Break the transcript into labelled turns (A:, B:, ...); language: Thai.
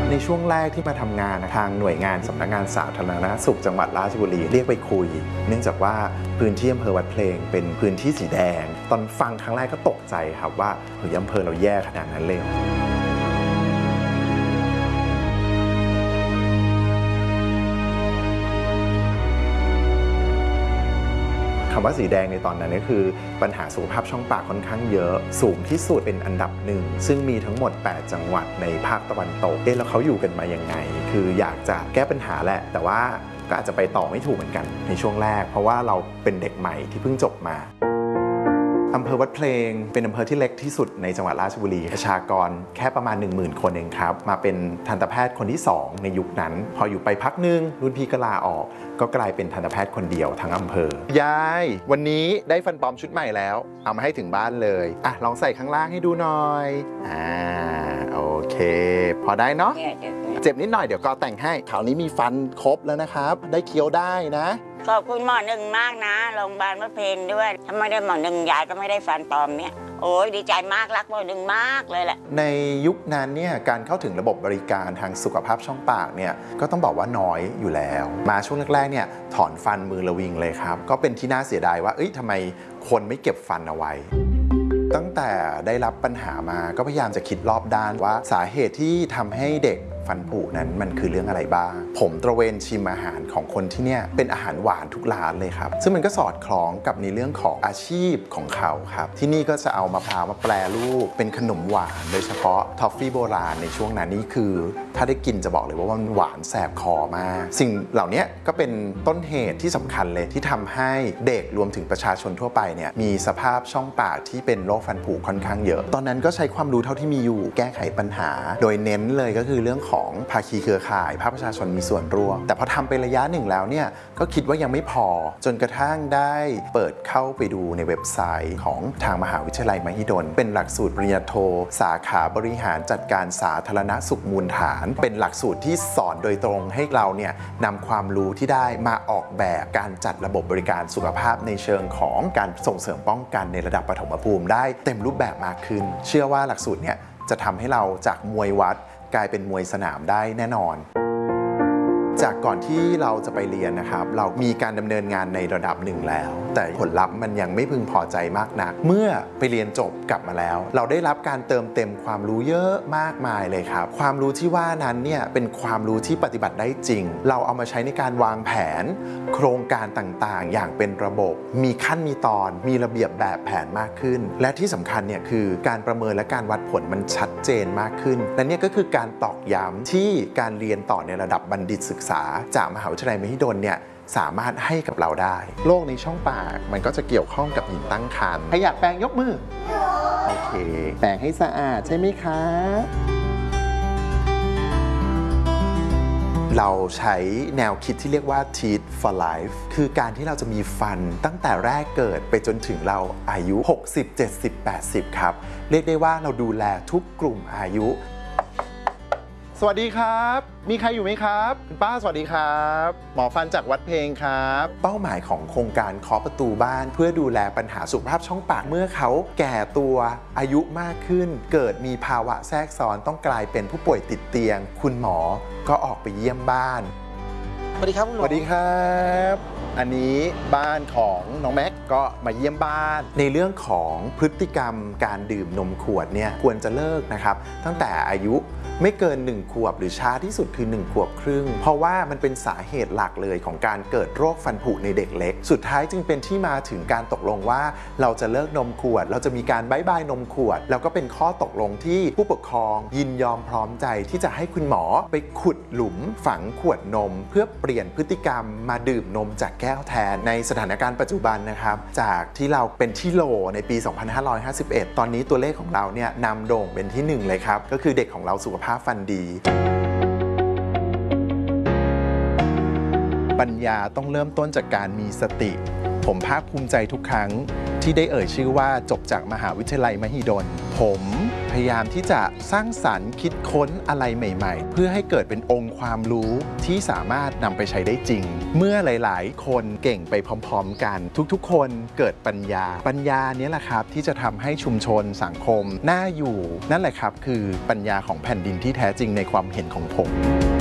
A: ในช่วงแรกที่มาทำงานทางหน่วยงานสำนักงานสาธารณสุขจังหวัดราชบุรีเรียกไปคุยเนื่องจากว่าพื้นที่อำเภอวัดเพลงเป็นพื้นที่สีแดงตอนฟังครั้งแรกก็ตกใจครับว่าอำเภอเราแย่ขนาดนั้นเลยคำว่าสีแดงในตอนนั้นก็คือปัญหาสุขภาพช่องปากค่อนข้างเยอะสูงที่สุดเป็นอันดับหนึ่งซึ่งมีทั้งหมด8จังหวัดในภาคตะวันตกแล้วเขาอยู่กันมายังไงคืออยากจะแก้ปัญหาแหละแต่ว่าก็อาจจะไปต่อไม่ถูกเหมือนกันในช่วงแรกเพราะว่าเราเป็นเด็กใหม่ที่เพิ่งจบมาอำเภอวัดเพลงเป็นอำเภอที่เล็กที่สุดในจังหวัดราชบุรีประชากรแค่ประมาณ 10,000 คนเองครับมาเป็นทันตแพทย์คนที่2ในยุคนั้นพออยู่ไปพักนึงรุ่นพี่ก็ลาออกก็กลายเป็นทันตแพทย์คนเดียวทั้งอำเภอยายวันนี้ได้ฟันปลอมชุดใหม่แล้วเอามาให้ถึงบ้านเลยลองใส่ข้างล่างให้ดูหน่อยโอเคพอได้เนาะเจ็บนิดหน่อยเดี๋ยวก็แต่งให้คราวนี้มีฟันครบแล้วนะครับได้เคี้ยวได้นะ
B: ขอบคุณหมอหนึ่งมากนะโรงพยาบาลวัดเพลงด้วยถ้าไม่ได้หมอหนึ่งยายก็ไม่ได้ฟันปลอมเนี่ยโอ้ยดีใจมากรักหมอหนึ่งมากเลยแหละ
A: ในยุคนั้นเนี่ยการเข้าถึงระบบบริการทางสุขภาพช่องปากเนี่ยก็ต้องบอกว่าน้อยอยู่แล้วมาช่วงแรกๆเนี่ยถอนฟันมือระวิงเลยครับก็เป็นที่น่าเสียดายว่าทำไมคนไม่เก็บฟันเอาไว้ตั้งแต่ได้รับปัญหามาก็พยายามจะคิดรอบด้านว่าสาเหตุที่ทำให้เด็กฟันผุนั้นมันคือเรื่องอะไรบ้างผมตระเวนชิมอาหารของคนที่เนี่ยเป็นอาหารหวานทุกร้านเลยครับซึ่งมันก็สอดคล้องกับในเรื่องของอาชีพของเขาครับที่นี่ก็จะเอามะพร้าวมาแปรรูปเป็นขนมหวานโดยเฉพาะทอฟฟี่โบราณในช่วงนั้นนี่คือถ้าได้กินจะบอกเลยว่ามันหวานแสบคอมากสิ่งเหล่านี้ก็เป็นต้นเหตุที่สำคัญเลยที่ทำให้เด็กรวมถึงประชาชนทั่วไปเนี่ยมีสภาพช่องปากที่เป็นโรคฟันผุค่อนข้างเยอะตอนนั้นก็ใช้ความรู้เท่าที่มีอยู่แก้ไขปัญหาโดยเน้นเลยก็คือเรื่องของภาคีเครือข่ายภาคประชาชนมีส่วนร่วมแต่พอทำไประยะหนึ่งแล้วเนี่ยก็คิดว่ายังไม่พอจนกระทั่งได้เปิดเข้าไปดูในเว็บไซต์ของทางมหาวิทยาลัยมหิดลเป็นหลักสูตรปริญญาโทสาขาบริหารจัดการสาธารณสุขมูลฐานเป็นหลักสูตรที่สอนโดยตรงให้เราเนี่ยนำความรู้ที่ได้มาออกแบบการจัดระบบบริการสุขภาพในเชิงของการส่งเสริมป้องกันในระดับปฐมภูมิได้เต็มรูปแบบมากขึ้นเชื่อว่าหลักสูตรเนี่ยจะทำให้เราจากมวยวัดกลายเป็นมวยสนามได้แน่นอนจากก่อนที่เราจะไปเรียนนะครับเรามีการดำเนินงานในระดับหนึ่งแล้วแต่ผลลัพธ์มันยังไม่พึงพอใจมากนักเมื่อไปเรียนจบกลับมาแล้วเราได้รับการเติมเต็มความรู้เยอะมากมายเลยครับความรู้ที่ว่านั้นเนี่ยเป็นความรู้ที่ปฏิบัติได้จริงเราเอามาใช้ในการวางแผนโครงการต่างๆอย่างเป็นระบบมีขั้นมีตอนมีระเบียบแบบแผนมากขึ้นและที่สำคัญเนี่ยคือการประเมินและการวัดผลมันชัดเจนมากขึ้นและนี่ก็คือการตอกย้ำที่การเรียนต่อในระดับบัณฑิตศึกษาจากมหาวิทยาลัยมหิดลเนี่ยสามารถให้กับเราได้โรคในช่องปากมันก็จะเกี่ยวข้องกับหญิงตั้งครรภ์ใครอยากแปรงยกมือโอเคแปรงให้สะอาดใช่ไหมคะเราใช้แนวคิดที่เรียกว่า Teeth for Life คือการที่เราจะมีฟันตั้งแต่แรกเกิดไปจนถึงเราอายุ60 70 80ครับเรียกได้ว่าเราดูแลทุกกลุ่มอายุสวัสดีครับมีใครอยู่ไหมครับคุณป้าสวัสดีครับหมอฟันจากวัดเพลงครับเป้าหมายของโครงการเคาะประตูบ้านเพื่อดูแลปัญหาสุขภาพช่องปากเมื่อเขาแก่ตัวอายุมากขึ้นเกิดมีภาวะแทรกซ้อนต้องกลายเป็นผู้ป่วยติดเตียงคุณหมอก็ออกไปเยี่ยมบ้านสวัสดีครับคุณหมอสวัสดีครับอันนี้บ้านของน้องแม็กก็มาเยี่ยมบ้านในเรื่องของพฤติกรรมการดื่มนมขวดเนี่ยควรจะเลิกนะครับตั้งแต่อายุไม่เกิน1ขวบหรือช้าที่สุดคือ1ขวบครึ่งเพราะว่ามันเป็นสาเหตุหลักเลยของการเกิดโรคฟันผุในเด็กเล็กสุดท้ายจึงเป็นที่มาถึงการตกลงว่าเราจะเลิกนมขวดเราจะมีการบ๊ายบายนมขวดแล้วก็เป็นข้อตกลงที่ผู้ปกครองยินยอมพร้อมใจที่จะให้คุณหมอไปขุดหลุมฝังขวดนมเพื่อเปลี่ยนพฤติกรรมมาดื่มนมจากแก้วแทนในสถานการณ์ปัจจุบันนะครับจากที่เราเป็นที่โหลในปี 2551 ตอนนี้ตัวเลขของเราเนี่ยนำโด่งเป็นที่1เลยครับก็คือเด็กของเราสุขภาพฟันดีปัญญาต้องเริ่มต้นจากการมีสติผมภาคภูมิใจทุกครั้งที่ได้เอ่ยชื่อว่าจบจากมหาวิทยาลัยมหิดลผมพยายามที่จะสร้างสรรค์คิดค้นอะไรใหม่ๆเพื่อให้เกิดเป็นองค์ความรู้ที่สามารถนำไปใช้ได้จริงเมื่อหลายๆคนเก่งไปพร้อมๆกันทุกๆคนเกิดปัญญานี้แหละครับที่จะทำให้ชุมชนสังคมน่าอยู่นั่นแหละครับคือปัญญาของแผ่นดินที่แท้จริงในความเห็นของผม